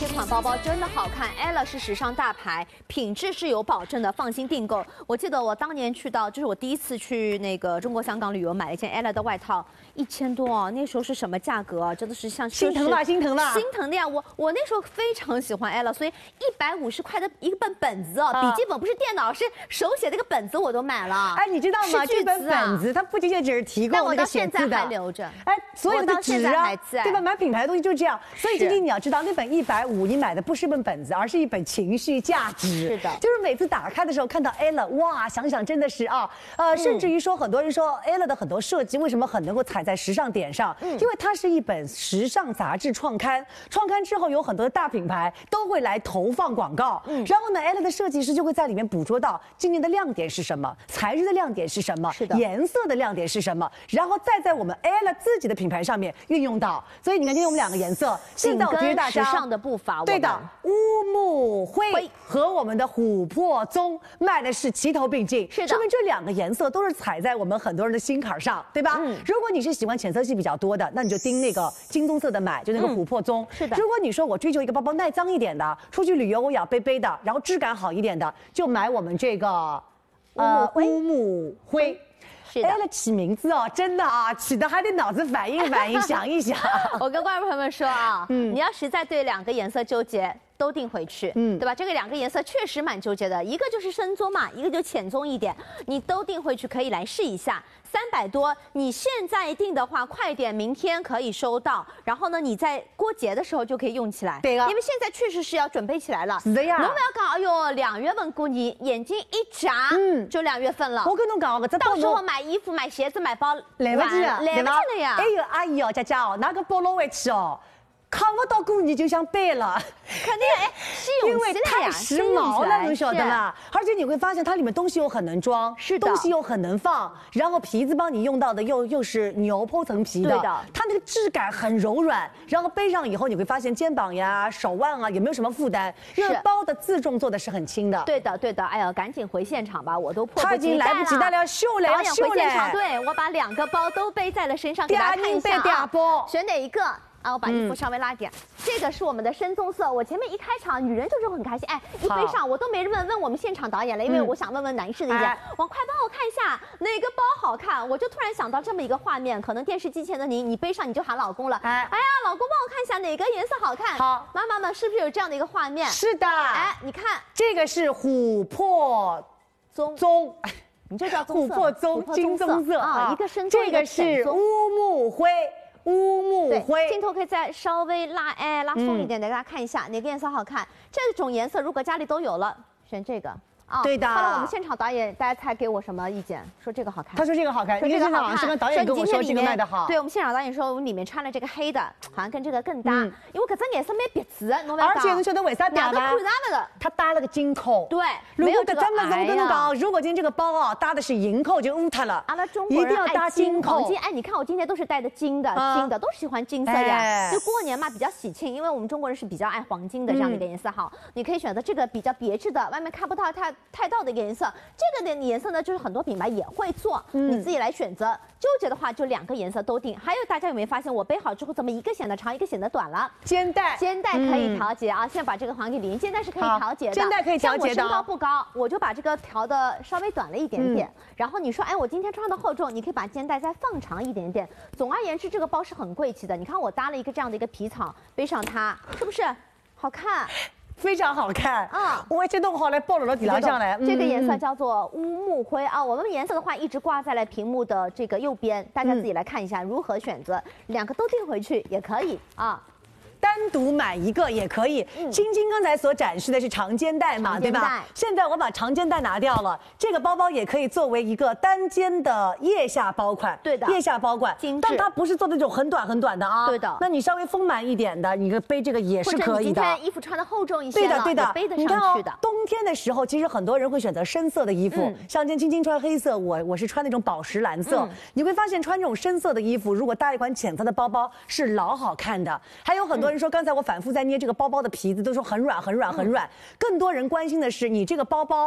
这款包包真的好看 ，Ella 是时尚大牌，品质是有保证的，放心订购。我记得我当年去到，就是我第一次去那个中国香港旅游，买了一件 Ella 的外套，1000多哦，那时候是什么价格啊？真的是像心疼了，心疼了， 心疼的呀！我那时候非常喜欢 Ella， 所以150块的一本本子哦，笔记本不是电脑，是手写的一个本子我都买了。 哎，你知道吗？这本本子它不仅仅只是提供那个写字的， 但我到现在还留着。 哎，所有的纸啊，对吧？买品牌的东西就这样。所以晶晶你要知道，那本150，你买的不是一本本子，而是一本情绪价值。 是的， 就是每次打开的时候看到 Ella， 哇，想想真的是啊，甚至于说很多人说 Ella 的很多设计为什么很能够踩在时尚点上？因为它是一本时尚杂志创刊，创刊之后有很多的大品牌都会来投放广告，然后呢 ，Ella 的设计师就会在里面捕捉到今年的亮点是什么，材质的亮点是什么， 是的， 颜色的亮点是什么，然后再在我们 Ella 自己的品牌上面运用到。所以你看，今天我们2个颜色，现在我觉得大家时尚的步伐， 对的，乌木灰和我们的琥珀棕卖的是齐头并进， 是的， 说明这2个颜色都是踩在我们很多人的心坎上，对吧？如果你是喜欢浅色系比较多的，那你就盯那个金棕色的买，就那个琥珀棕。 是的。 如果你说我追求一个包包耐脏一点的，出去旅游我也要背背的，然后质感好一点的，就买我们这个乌木灰。Ella 起名字哦，真的啊，起的还得脑子反应反应，想一想。 我跟观众朋友们说啊，你要实在对2个颜色纠结，都订回去，对吧？这个2个颜色确实蛮纠结的，一个就是深棕嘛，一个就浅棕一点，你都订回去可以来试一下。300多，你现在订的话，快点，明天可以收到。然后呢，你在过节的时候就可以用起来。 对啊， 因为现在确实是要准备起来了。 是的呀。 侬不要讲，哎呦，2月份过年，眼睛一眨，就2月份了。 我跟侬讲， 到时候买衣服、买鞋子、买包， 来不及了， 来不及了呀。 哎呦，阿姨哦，佳佳哦，拿个包拿回去哦。看不到过年就想背了， 肯定哎， 因为太时髦了，你晓得吧？而且你会发现它里面东西又很能装， 是的， 东西又很能放，然后皮子帮你用到的又是牛剖层皮的， 对的， 它那个质感很柔软，然后背上以后你会发现肩膀呀、手腕啊也没有什么负担，因为包的自重做的是很轻的。 对的，对的，哎呀，赶紧回现场吧，我都迫不及待了。 他已经来不及了，秀了， 导演回现场，对我把2个包都背在了身上，给大家看一下啊，选哪一个？啊，我把衣服稍微拉点，这个是我们的深棕色。我前面一开场，女人就是很开心，哎，一背上我都没问我们现场导演了，因为我想问问男士的意见。快帮我看一下哪个包好看？我就突然想到这么一个画面，可能电视机前的你背上你就喊老公了。哎呀，老公帮我看一下哪个颜色好看？好，妈妈们是不是有这样的一个画面？ 是的。 哎，你看这个是琥珀棕。 你就叫琥珀棕、金棕色啊，一个深棕， 这个是乌木灰。乌木灰， 镜头可以再稍微拉松一点的，给大家看一下哪个颜色好看。这种颜色如果家里都有了，选这个。 对的。 后来我们现场导演，大家猜给我什么意见？说这个好看。 他说这个好看，因为现场是跟导演跟我说这个卖的好。 对，我们现场导演说我们里面穿了这个黑的，好像跟这个更搭，因为搿只颜色蛮别致，侬不要讲。 而且你晓得为啥搭吗？它搭了个金扣。 对， 如果这真的我跟侬讲，如果今天这个包啊搭的是银扣就污它了。 阿拉中国人一定要搭金扣。 哎，你看我今天都是带的金的，都喜欢金色呀。就过年嘛比较喜庆，因为我们中国人是比较爱黄金的这样的一个颜色。好，你可以选择这个比较别致的，外面看不到太到的一个颜色。这个的颜色呢，就是很多品牌也会做，你自己来选择。纠结的话，就2个颜色都定。还有大家有没有发现，我背好之后怎么一个显得长，一个显得短了？肩带可以调节啊。现在把这个还给您，肩带是可以调节的。 肩带可以调节的。 像我身高不高，我就把这个调的稍微短了一点点。然后你说，哎，我今天穿的厚重，你可以把肩带再放长一点点。总而言之，这个包是很贵气的。你看我搭了一个这样的一个皮草，背上它，是不是好看？ 非常好看啊！我这弄好来暴露到底廊上来。 这个颜色叫做乌木灰啊。我们颜色的话一直挂在了屏幕的这个右边，大家自己来看一下如何选择。2个都订回去也可以啊。 单独买一个也可以。晶晶刚才所展示的是长肩带嘛，对吧？现在我把长肩带拿掉了，这个包包也可以作为一个单肩的腋下包款。对的，腋下包款，但它不是做那种很短的啊。对的。那你稍微丰满一点的，你背这个也是可以的。 今天衣服穿的厚重一些， 对的， 背得上去的。 冬天的时候，其实很多人会选择深色的衣服，像今天晶晶穿黑色，我是穿那种宝石蓝色。你会发现穿这种深色的衣服，如果搭一款浅色的包包，是老好看的。还有很多人说，刚才我反复在捏这个包包的皮子，都说很软。更多人关心的是，你这个包包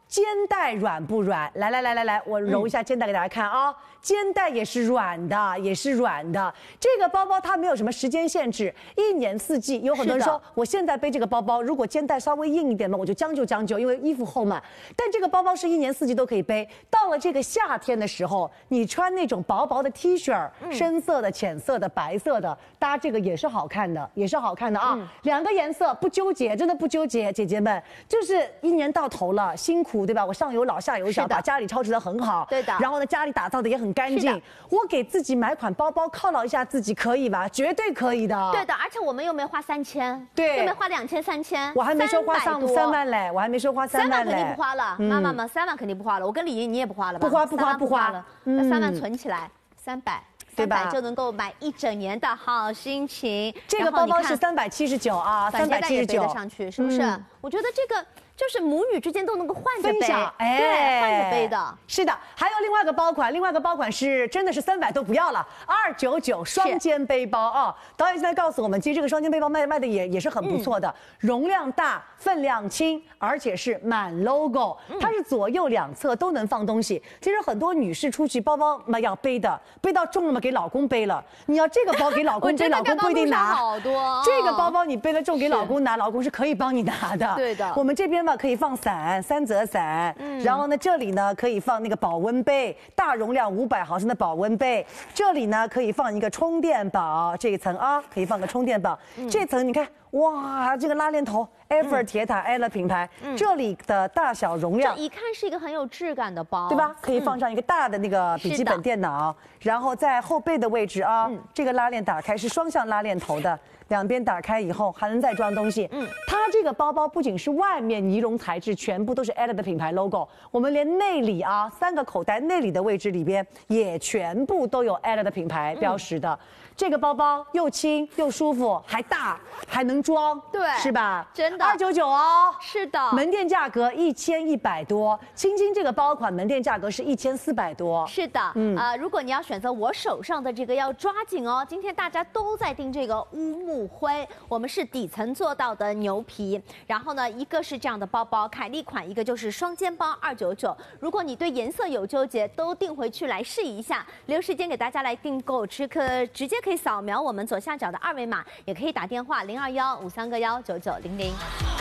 肩带软不软？来，我揉一下肩带给大家看啊。肩带也是软的，也是软的。这个包包它没有什么时间限制，一年四季。有很多人说，我现在背这个包包，如果肩带稍微硬一点呢，我就将就，因为衣服厚嘛。但这个包包是一年四季都可以背。到了这个夏天的时候，你穿那种薄薄的 T 恤，深色的、浅色的、白色的，搭这个也是好看的，啊。2个颜色不纠结，真的不纠结，姐姐们，就是一年到头了，辛苦对吧？我上有老下有小，把家里操持得很好， 对的。 然后呢，家里打造的也很干净。我给自己买款包包犒劳一下自己，可以吧？绝对可以的。 对的，而且我们又没花3000， 对， 又没花2000、3000， 我还没说花上3万嘞，我还没说花3万嘞。 3万肯定不花了，妈妈们，3万肯定不花了。我跟李莹你也不花了吧？ 不花了。那3万存起来，300。 对吧？ 就能够买1整年的好心情。 这个包包是379啊，379 背得上去，是不是？我觉得这个就是母女之间都能够换着背，对，换着背的。 是的，还有另外一个包款是真的是300都不要了，299双肩背包啊。导演现在告诉我们，其实这个双肩背包卖的也是很不错的，容量大，分量轻，而且是满 logo， 它是左右2侧都能放东西。其实很多女士出去包包嘛要背的，背到重了嘛给老公背了。你要这个包给老公背，老公不一定拿。 好多。 这个包包你背了重给老公拿，老公是可以帮你拿的。 对的。 我们这边嘛可以放伞，3折伞。然后呢这里呢可以放那个保温杯，大容量500毫升的保温杯。这里呢可以放一个充电宝，这一层啊可以放个充电宝。这层你看。哇，这个拉链头，埃菲尔铁塔 Ella 品牌，这里的大小容量， 这一看是一个很有质感的包， 对吧？可以放上一个大的那个笔记本电脑，然后在后背的位置啊，这个拉链打开是双向拉链头的，两边打开以后还能再装东西。它这个包包不仅是外面尼龙材质，全部都是 Ella 的品牌 logo， 我们连内里啊3个口袋内里的位置里边也全部都有 Ella 的品牌标识的。这个包包又轻又舒服，还大，还能装， 对， 是吧？ 真的 299哦， 是的， 门店价格1100多，青青这个包款门店价格是1400多， 是的，如果你要选择我手上的这个，要抓紧哦。今天大家都在订这个乌木灰，我们是底层做到的牛皮，然后呢，一个是这样的包包，凯利款，一个就是双肩包299。如果你对颜色有纠结，都订回去来试一下，留时间给大家来订购，直接可以扫描我们左下角的2维码，也可以打电话0215319900。